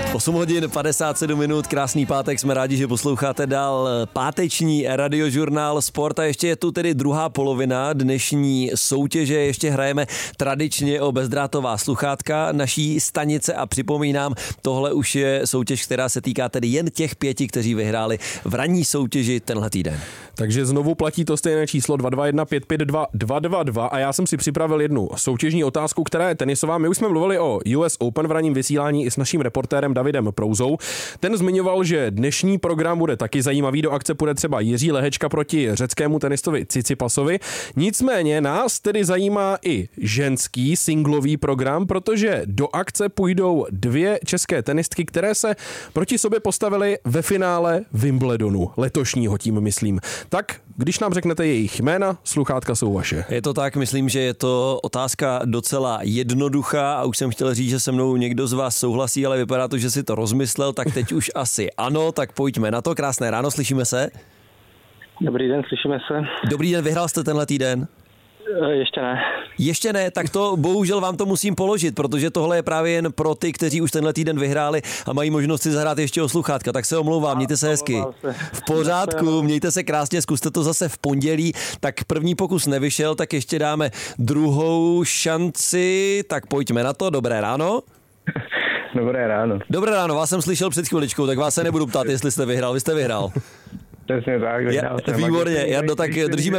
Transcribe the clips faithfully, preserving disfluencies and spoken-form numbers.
osm hodin padesát sedm minut, krásný pátek, jsme rádi, že posloucháte dál páteční radiožurnál Sport a ještě je tu tedy druhá polovina dnešní soutěže, ještě hrajeme tradičně o bezdrátová sluchátka naší stanice a připomínám, tohle už je soutěž, která se týká tedy jen těch pěti, kteří vyhráli v ranní soutěži tenhle týden. Takže znovu platí to stejné číslo dva dva jedna pět pět dva dva dva dva a já jsem si připravil jednu soutěžní otázku, která je tenisová. My už jsme mluvili o U S Open v ranním vysílání i s naším reportérem Davidem Prouzou. Ten zmiňoval, že dnešní program bude taky zajímavý. Do akce půjde třeba Jiří Lehečka proti řeckému tenistovi Tsitsipasovi. Nicméně nás tedy zajímá i ženský singlový program, protože do akce půjdou dvě české tenistky, které se proti sobě postavily ve finále Wimbledonu. Letošního tím myslím. Tak, když nám řeknete jejich jména, sluchátka jsou vaše. Je to tak, myslím, že je to otázka docela jednoduchá a už jsem chtěl říct, že se mnou někdo z vás souhlasí, ale vypadá to, že si to rozmyslel, tak teď už asi ano, tak pojďme na to. Krásné ráno, slyšíme se? Dobrý den, slyšíme se. Dobrý den, vyhrál jste tenhle týden? Ještě ne. Ještě ne, tak to bohužel vám to musím položit, protože tohle je právě jen pro ty, kteří už tenhle týden vyhráli a mají možnost si zahrát ještě o sluchátka, tak se omlouvám, mějte se hezky. V pořádku, mějte se krásně, zkuste to zase v pondělí, tak první pokus nevyšel, tak ještě dáme druhou šanci, tak pojďme na to, dobré ráno. Dobré ráno. Dobré ráno, vás jsem slyšel před chviličkou, tak vás se nebudu ptát, jestli jste vyhrál, vy jste vyhrál. Přesně tak, vyhrál jsem. Výborně, Jardo, tak držíme...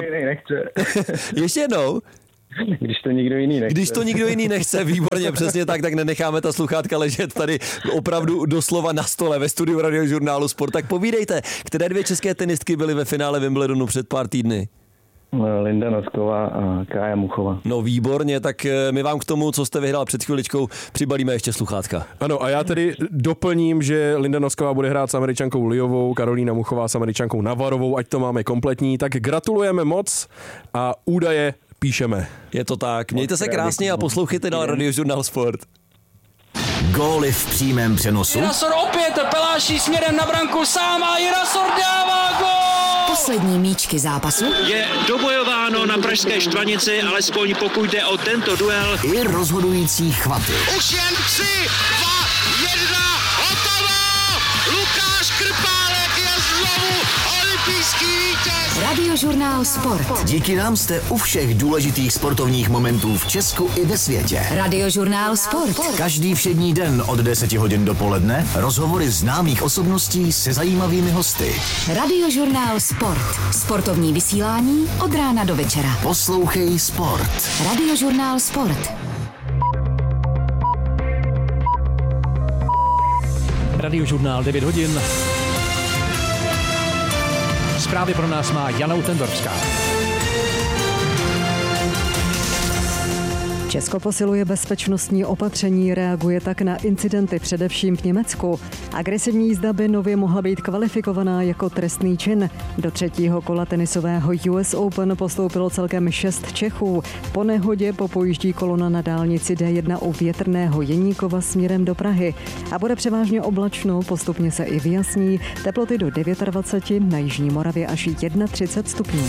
Ještě jednou. Když to nikdo jiný nechce. Když to nikdo jiný nechce, výborně, přesně tak, tak nenecháme ta sluchátka ležet tady opravdu doslova na stole ve studiu radiožurnálu Sport. Tak povídejte, které dvě české tenistky byly ve finále Wimbledonu před pár týdny? Linda Nosková a Kája Muchová. No výborně, tak my vám k tomu, co jste vyhrál před chviličkou, přibalíme ještě sluchátka. Ano a já tedy doplním, že Linda Nosková bude hrát s Američankou Liovou, Karolína Muchová s Američankou Navarovou, ať to máme kompletní. Tak gratulujeme moc a údaje píšeme. Je to tak, mějte se krásně a poslouchejte dál radiožurnál Sport. Góly v přímém přenosu. Jirasor opět peláší směrem na branku sám a Jirasor dává gól! Poslední míčky zápasu. Je dobojováno na pražské Štvanici, alespoň pokud jde o tento duel. I rozhodující chvaty. Už jen tři, dva, jedna, hotovo! Lukáš Krpálek je znovu olympijský vítěz! Radiožurnál Sport. Díky nám jste u všech důležitých sportovních momentů v Česku i ve světě. Radiožurnál Sport. Každý všední den od deseti hodin dopoledne rozhovory známých osobností se zajímavými hosty. Radiožurnál Sport. Sportovní vysílání od rána do večera. Poslouchej Sport. Radiožurnál Sport. Radiožurnál devět hodin. Zprávy pro nás má Jana Utendorská. Česko posiluje bezpečnostní opatření, reaguje tak na incidenty především v Německu. Agresivní jízda by nově mohla být kvalifikovaná jako trestný čin. Do třetího kola tenisového U S Open postoupilo celkem šest Čechů. Po nehodě popojíždí kolona na dálnici D jedna u Větrného Jeníkova směrem do Prahy. A bude převážně oblačno, postupně se i vyjasní. Teploty do dvacet devět, na Jižní Moravě až třicet jedna stupňů.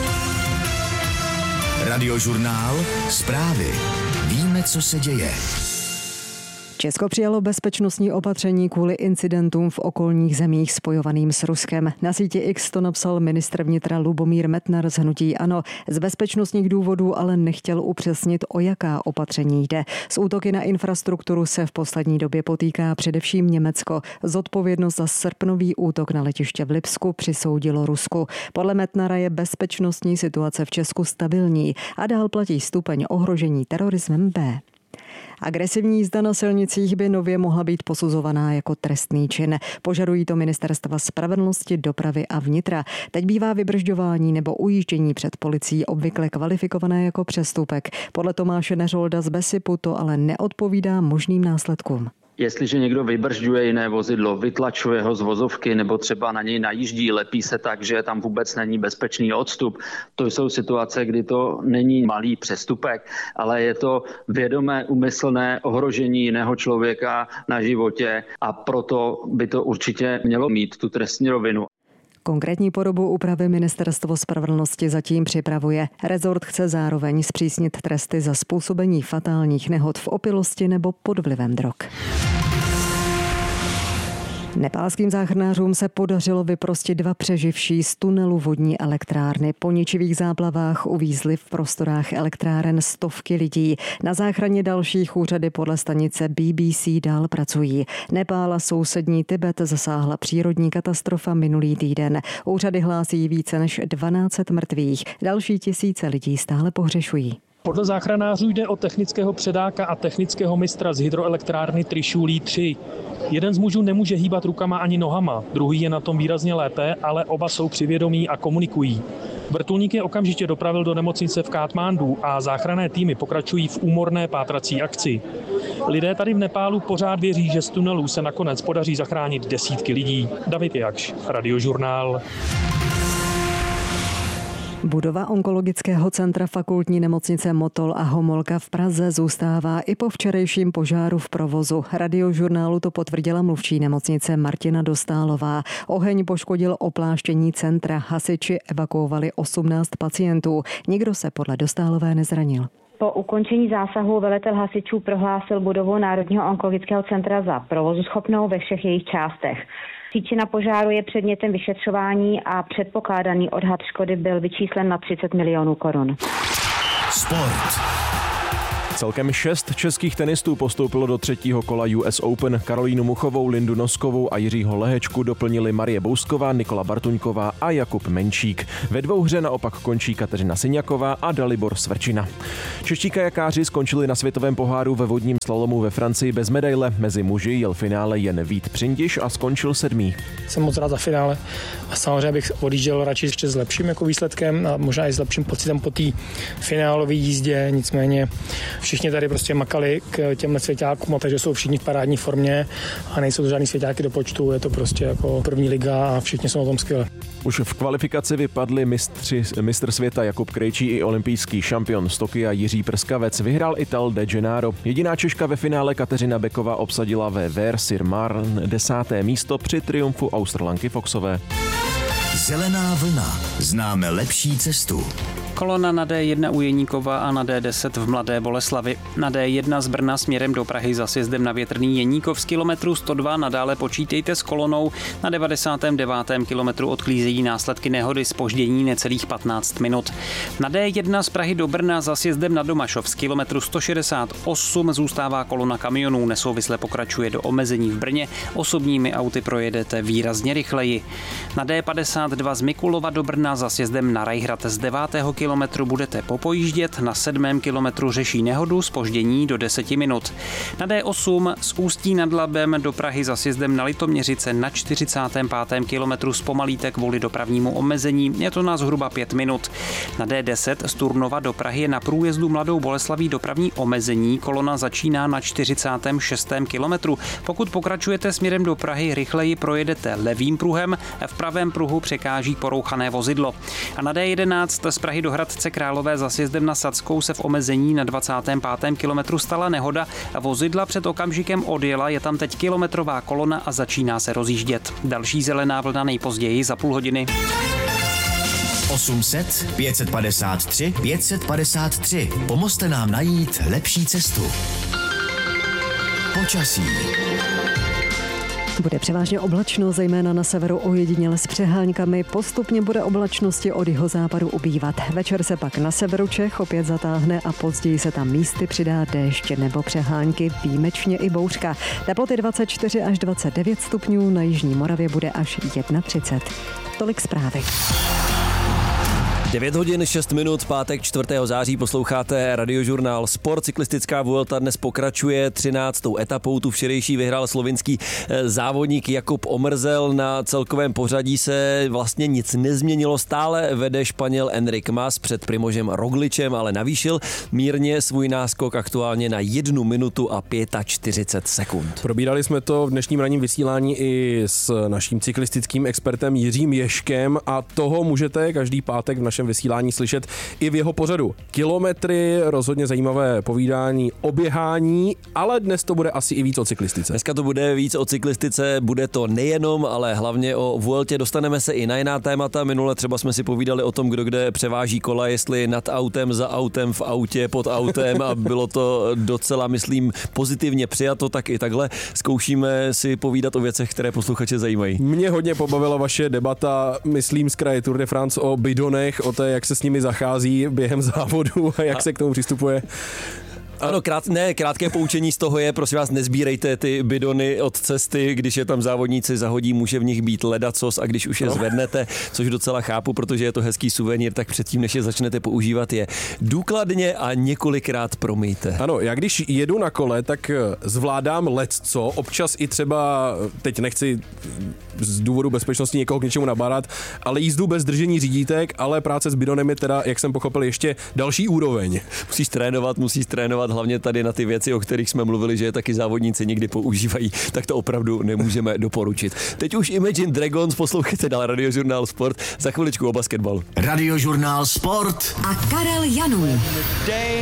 Radiožurnál Zprávy. Víme, co se děje. Česko přijalo bezpečnostní opatření kvůli incidentům v okolních zemích spojovaným s Ruskem. Na síti X to napsal ministr vnitra Lubomír Metnar z hnutí ANO. Z bezpečnostních důvodů ale nechtěl upřesnit, o jaká opatření jde. S útoky na infrastrukturu se v poslední době potýká především Německo. Zodpovědnost za srpnový útok na letiště v Lipsku přisoudilo Rusku. Podle Metnara je bezpečnostní situace v Česku stabilní a dál platí stupeň ohrožení terorismem B. Agresivní jízda na silnicích by nově mohla být posuzovaná jako trestný čin. Požadují to ministerstva spravedlnosti, dopravy a vnitra. Teď bývá vybržďování nebo ujíždění před policií obvykle kvalifikované jako přestupek. Podle Tomáše Neřolda z Besipu to ale neodpovídá možným následkům. Jestliže někdo vybržďuje jiné vozidlo, vytlačuje ho z vozovky nebo třeba na něj najíždí, lepí se tak, že tam vůbec není bezpečný odstup, to jsou situace, kdy to není malý přestupek, ale je to vědomé, úmyslné ohrožení jiného člověka na životě a proto by to určitě mělo mít tu trestní rovinu. Konkrétní podobu úpravy ministerstvo spravedlnosti zatím připravuje. Rezort chce zároveň zpřísnit tresty za způsobení fatálních nehod v opilosti nebo pod vlivem drog. Nepálským záchranářům se podařilo vyprostit dva přeživší z tunelu vodní elektrárny. Po ničivých záplavách uvízly v prostorách elektráren stovky lidí. Na záchraně dalších úřady podle stanice B B C dál pracují. Nepál a sousední Tibet zasáhla přírodní katastrofa minulý týden. Úřady hlásí více než dvanáct set mrtvých. Další tisíce lidí stále pohřešují. Podle záchranářů jde o technického předáka a technického mistra z hydroelektrárny Trišulí tři. Jeden z mužů nemůže hýbat rukama ani nohama, druhý je na tom výrazně lépe, ale oba jsou při vědomí a komunikují. Vrtulník je okamžitě dopravil do nemocnice v Katmandu a záchranné týmy pokračují v úmorné pátrací akci. Lidé tady v Nepálu pořád věří, že z tunelů se nakonec podaří zachránit desítky lidí. David Jakš, Radiožurnál. Budova onkologického centra fakultní nemocnice Motol a Homolka v Praze zůstává i po včerejším požáru v provozu. Radiožurnálu to potvrdila mluvčí nemocnice Martina Dostálová. Oheň poškodil opláštění centra. Hasiči evakuovali osmnáct pacientů. Nikdo se podle Dostálové nezranil. Po ukončení zásahu velitel hasičů prohlásil budovu Národního onkologického centra za provozuschopnou ve všech jejich částech. Příčina požáru je předmětem vyšetřování a předpokládaný odhad škody byl vyčíslen na třicet milionů korun. Sport. Celkem šest českých tenistů postoupilo do třetího kola U S Open. Karolínu Muchovou, Lindu Noskovou a Jiřího Lehečku doplnili Marie Bousková, Nikola Bartuňková a Jakub Menčík. Ve dvouhře naopak končí Kateřina Syňaková a Dalibor Svrčina. Čeští kajakáři skončili na světovém poháru ve vodním slalomu ve Francii bez medaile. Mezi muži jel finále jen Vít Přindiš a skončil sedmý. Jsem moc rád za finále a samozřejmě bych odjížděl radši ještě s lepším jako výsledkem a možná i s lepším pocitem po té finálové jízdě, nicméně všichni tady prostě makali k těmhle svěťákům, takže jsou všichni v parádní formě a nejsou to žádný svěťáky do počtu, je to prostě jako první liga a všichni jsou na tom skvěle. Už v kvalifikaci vypadli mistři, mistr světa Jakub Krejčí i olympijský šampion z Tokia Jiří Prskavec. Vyhrál Ital De Gennaro. Jediná Češka ve finále Kateřina Beková obsadila ve Ver-sur-Marne desáté místo při triumfu Australanky Foxové. Zelená vlna. Známe lepší cestu. Kolona na D jedna u Jeníkova a na D deset v Mladé Boleslavi. Na D jedna z Brna směrem do Prahy za sjezdem na Větrný Jeníkov z kilometru sto dva nadále počítejte s kolonou. Na devadesátém devátém kilometru odklízejí následky nehody zpoždění necelých patnáct minut. Na D jedna z Prahy do Brna za sjezdem na Domašov z kilometru sto šedesát osm zůstává kolona kamionů. Nesouvisle pokračuje do omezení v Brně. Osobními auty projedete výrazně rychleji. Na D padesát dva z Mikulova do Brna za sjezdem na Rajhrad z devátého kilometru budete popojíždět, na sedmém kilometru řeší nehodu, zpoždění do deseti minut. Na D osm z Ústí nad Labem do Prahy za sjezdem na Litoměřice na čtyřicátém pátém kilometru zpomalíte kvůli dopravnímu omezení, je to na zhruba pět minut. Na D deset z Turnova do Prahy je na průjezdu Mladou Boleslaví dopravní omezení, kolona začíná na čtyřicátém šestém kilometru. Pokud pokračujete směrem do Prahy, rychleji projedete levým pruhem, v pravém pruhu překáží porouchané vozidlo. A na D jedenáct z Prahy do Hradce Králové za sjezdem na Sadskou se v omezení na dvacátém pátém kilometru stala nehoda a vozidla před okamžikem odjela, je tam teď kilometrová kolona a začíná se rozjíždět. Další zelená vlna nejpozději za půl hodiny. osm set pět set padesát tři pět set padesát tři. Pomozte nám najít lepší cestu. Počasí. Bude převážně oblačno, zejména na severu ojediněle s přehánkami. Postupně bude oblačnosti od jihozápadu ubývat. Večer se pak na severu Čech opět zatáhne a později se tam místy přidá déšť nebo přehánky, výjimečně i bouřka. Teploty dvacet čtyři až dvacet devět stupňů, na jižní Moravě bude až třicet jedna. Tolik zprávy. devět hodin šest minut, pátek čtvrtého září, posloucháte Radiožurnál Sport. Cyklistická Vuelta dnes pokračuje třináctou etapou. Tu včerejší vyhrál slovinský závodník Jakub Omrzel. Na celkovém pořadí se vlastně nic nezměnilo. Stále vede Španěl Enric Mas před Primožem Rogličem, ale navýšil mírně svůj náskok aktuálně na jednu minutu a čtyřicet pět sekund. Probírali jsme to v dnešním ranním vysílání i s naším cyklistickým expertem Jiřím Ježkem a toho můžete každý pátek v našem našem vysílání slyšet i v jeho pořadu. Kilometry, rozhodně zajímavé povídání o běhání, ale dnes to bude asi i víc o cyklistice. Dneska to bude víc o cyklistice, bude to nejenom, ale hlavně o Vueltě. Dostaneme se i na jiná témata. Minule třeba jsme si povídali o tom, kdo kde převáží kola, jestli nad autem, za autem, v autě, pod autem a bylo to docela, myslím, pozitivně přijato, tak i takhle zkoušíme si povídat o věcech, které posluchače zajímají. Mě hodně pobavila vaše debata, myslím, z kraje Tour de France o bidonech, o té, jak se s nimi zachází během závodu a jak a... se k tomu přistupuje. Ano, krát, ne, krátké poučení z toho je, prosím vás, nezbírejte ty bidony od cesty, když je tam závodníci zahodí, může v nich být ledacos a když už je zvednete, což docela chápu, protože je to hezký suvenýr, tak předtím, než je začnete používat, je důkladně a několikrát promýjte. Ano, já když jedu na kole, tak zvládám lecco, občas i třeba, teď nechci z důvodu bezpečnosti někoho k něčemu nabádat, ale jízdu bez držení řídítek, ale práce s bidonem je teda, jak jsem pochopil, ještě další úroveň. Musíš trénovat, musíš trénovat hlavně tady na ty věci, o kterých jsme mluvili, že je taky závodníci někdy používají, tak to opravdu nemůžeme doporučit. Teď už Imagine Dragons, poslouchejte dál Radiožurnál Sport, za chviličku o basketbalu. Radiožurnál Sport a Karel Janů.